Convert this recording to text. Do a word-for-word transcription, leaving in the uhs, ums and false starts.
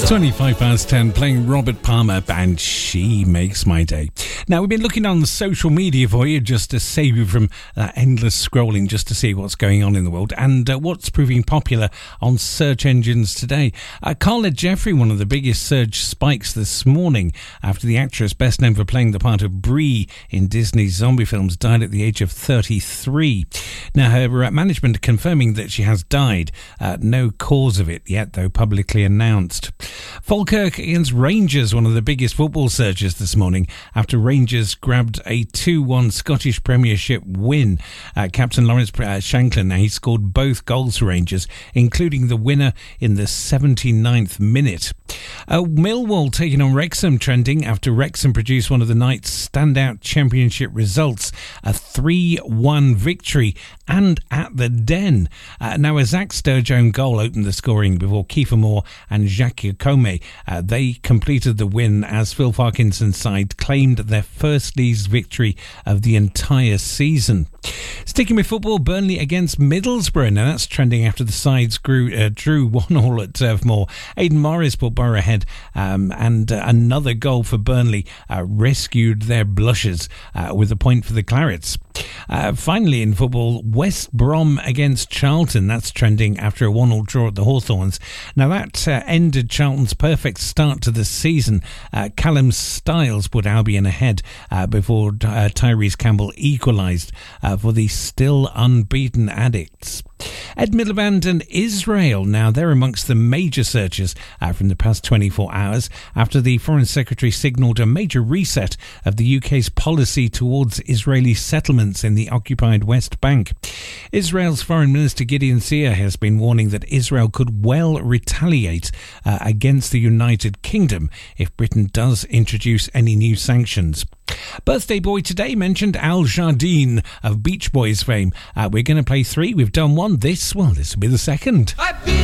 twenty-five past ten, playing Robert Palmer, and She Makes My Day. Now, we've been looking on the social media for you just to save you from uh, endless scrolling, just to see what's going on in the world and uh, what's proving popular on search engines today. Uh, Carla Jeffrey, one of the biggest search spikes this morning after the actress best known for playing the part of Bree in Disney's zombie films died at the age of thirty-three. Now, her uh, management confirming that she has died. Uh, no cause of it yet, though publicly announced. Falkirk against Rangers, one of the biggest football searches this morning after Rangers grabbed a two one Scottish Premiership win. Uh, Captain Lawrence uh, Shanklin, now he scored both goals for Rangers, including the winner in the seventy-ninth minute. Uh, Millwall taking on Wrexham, trending after Wrexham produced one of the night's standout championship results, a three one victory, and at the Den. Uh, now, a Zach Sturgeon goal opened the scoring before Kiefer Moore and Jacques Yacome. Uh, they completed the win as Phil Parkinson's side claimed their first Leagues victory of the entire season. Sticking with football, Burnley against Middlesbrough. Now, that's trending after the sides grew, uh, drew one all at Turf Moor. Aidan Morris put Borough ahead, um, and uh, another goal for Burnley uh, rescued their blushes uh, with a point for the Clarets. Uh, finally, in football, West Brom against Charlton. That's trending after a one all draw at the Hawthorns. Now, that uh, ended Charlton's perfect start to the season. Uh, Callum Stiles put Albion ahead uh, before uh, Tyrese Campbell equalised uh, for the still unbeaten Addicts. Ed Miliband and Israel. Now, they're amongst the major searches uh, from the past twenty-four hours after the Foreign Secretary signalled a major reset of the U K's policy towards Israeli settlements in the occupied West Bank. Israel's Foreign Minister Gideon Saar has been warning that Israel could well retaliate uh, against the United Kingdom if Britain does introduce any new sanctions. Birthday boy today mentioned Al Jardine of Beach Boys fame. Uh, we're going to play three. We've done one. This, well, this will be the second.